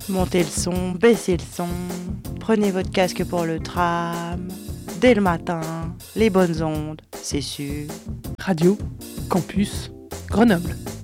Montez le son, baissez le son, prenez votre casque pour le tram. Dès le matin, les bonnes ondes, c'est sûr. Radio Campus Grenoble.